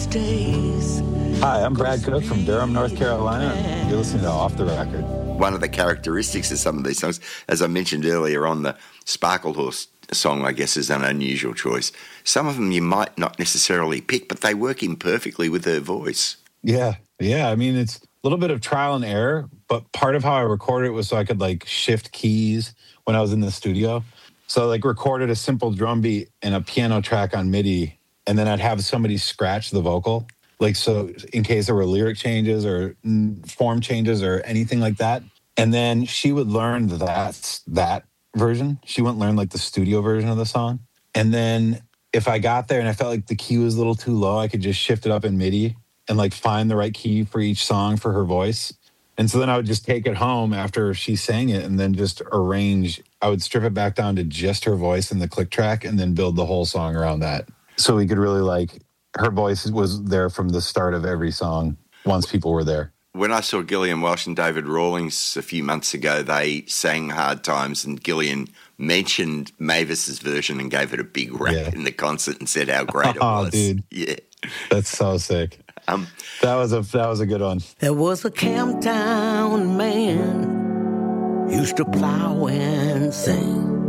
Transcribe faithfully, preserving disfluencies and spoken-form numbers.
days. Hi, I'm Brad Cook from Durham, North Carolina. You're listening to Off the Record. One of the characteristics of some of these songs, as I mentioned earlier on, the Sparkle Horse song, I guess, is an unusual choice. Some of them you might not necessarily pick, but they work in perfectly with her voice. Yeah, yeah. I mean, it's a little bit of trial and error, but part of how I recorded it was so I could like shift keys when I was in the studio. So like recorded a simple drum beat and a piano track on MIDI, and then I'd have somebody scratch the vocal. Like, so in case there were lyric changes or form changes or anything like that. And then she would learn that, that version. She wouldn't learn like the studio version of the song. And then if I got there and I felt like the key was a little too low, I could just shift it up in MIDI and like find the right key for each song for her voice. And so then I would just take it home after she sang it and then just arrange. I would strip it back down to just her voice and the click track and then build the whole song around that. So we could really like, her voice was there from the start of every song once people were there. When I saw Gillian Welch and David Rawlings a few months ago, they sang Hard Times and Gillian mentioned Mavis's version and gave it a big rap yeah. in the concert and said how great it oh, was. Dude. Yeah. That's so sick. Um, that was a that was a good one. There was a Camptown man used to plow and sing.